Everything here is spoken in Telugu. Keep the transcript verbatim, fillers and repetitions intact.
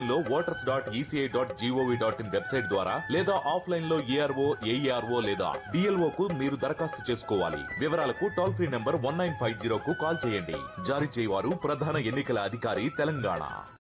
లో voters dot ECI dot GOV dot in website ద్వారా లేదా ఆఫ్లైన్ లో ఏఆర్ఓ ఏఈఆర్ఓ లేదా డిఎల్ఓ కు మీరు దరఖాస్తు చేసుకోవాలి. వివరాలకు toll free number one nine five zero కు కాల్ చేయండి. జారీ చేయవారు ప్రధాన ఎన్నికల అధికారి తెలంగాణ.